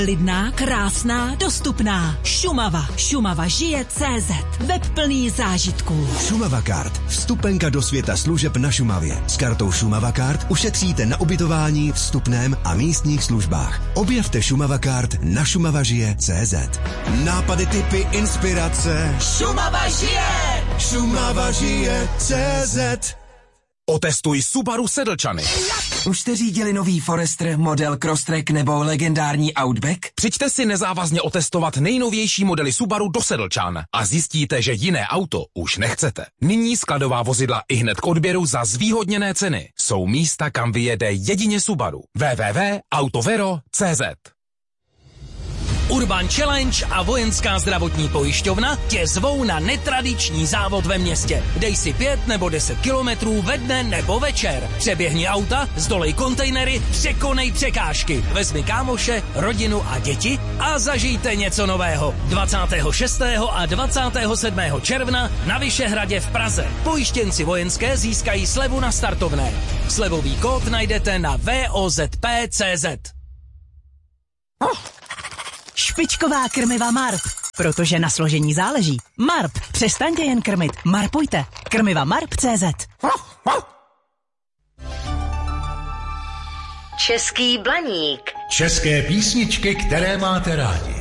Lidná, krásná, dostupná. Šumava. Šumava žije CZ. Web plný zážitků. Šumava Card. Vstupenka do světa služeb na Šumavě. S kartou Šumava Card ušetříte na ubytování, vstupném a místních službách. Objevte Šumava Card na šumavažije.cz. Nápady, tipy, inspirace. Šumava žije! šumavažije.cz. Otestuj Subaru Sedlčany. Už jste řídili nový Forester, model Crosstrek nebo legendární Outback? Přijďte si nezávazně otestovat nejnovější modely Subaru do Sedlčan a zjistíte, že jiné auto už nechcete. Nyní skladová vozidla ihned k odběru za zvýhodněné ceny. Jsou místa, kam vyjede jedině Subaru. www.autovero.cz. Urban Challenge a Vojenská zdravotní pojišťovna tě zvou na netradiční závod ve městě. Dej si 5 nebo 10 kilometrů ve dne nebo večer. Přeběhni auta, zdolej kontejnery, překonej překážky. Vezmi kámoše, rodinu a děti a zažijte něco nového. 26. a 27. června na Vyšehradě v Praze. Pojištěnci vojenské získají slevu na startovné. Slevový kód najdete na vozp.cz. Špičková krmiva Marp. Protože na složení záleží. Marp. Přestaňte jen krmit. Marpujte. Krmiva Marp.cz. Český blaník. České písničky, které máte rádi.